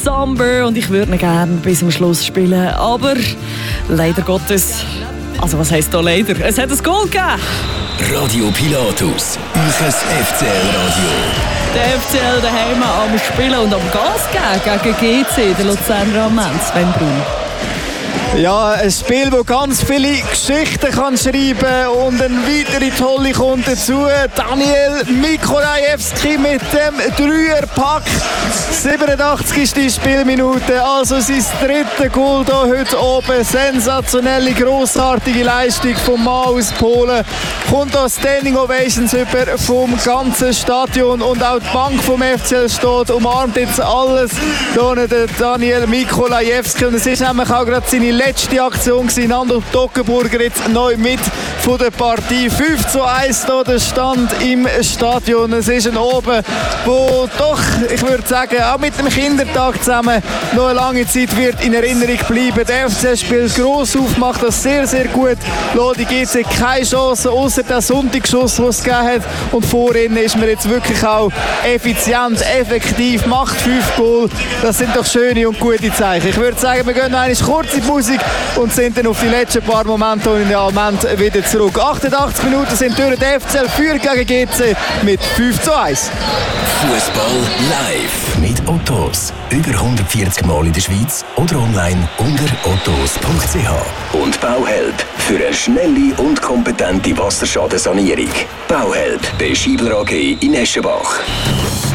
Somber und ich würde ihn gerne bis zum Schluss spielen, aber leider Gottes, also was heisst da leider? Es hat ein Goal gegeben. Radio Pilatus, euer FCL-Radio. Der FCL daheim am Spielen und am Gas gegen GC, der Luzerner am Sven Brun. Ja, ein Spiel, das ganz viele Geschichten kann schreiben und eine weitere tolle kommt dazu. Daniel Mikolajewski mit dem Dreierpack. 87 ist die Spielminute, also sein drittes Goal hier heute oben. Sensationelle, grossartige Leistung vom Mann aus Polen. Kommt auch Standing Ovations über vom ganzen Stadion und auch die Bank vom FCL steht, umarmt jetzt alles. Hier der Daniel Mikolajewski und es ist nämlich auch gerade seine letzte Aktion gewesen. Nando Toggenburger jetzt neu mit von der Partie. 5:1 hier der Stand im Stadion. Es ist ein Oben, wo doch, ich würde sagen, auch mit dem Kindertag zusammen noch eine lange Zeit wird in Erinnerung bleiben. Der FC spielt gross auf, macht das sehr, sehr gut. Lodi GC keine Chance, außer der Sonntagsschuss, den es gegeben hat. Und vorhin ist man jetzt wirklich auch effizient, effektiv, macht 5 Goal. Das sind doch schöne und gute Zeichen. Ich würde sagen, wir gehen noch eine kurze Musik und sind dann auf die letzten paar Momente in der Moment wieder zurück. 88 Minuten sind durch den FCL für gegen GC mit 5:1. Fußball live mit Ottos. Über 140 Mal in der Schweiz oder online unter ottos.ch. Und Bauhelp für eine schnelle und kompetente Wasserschadensanierung. Bauhelp bei Schiebler AG in Eschenbach.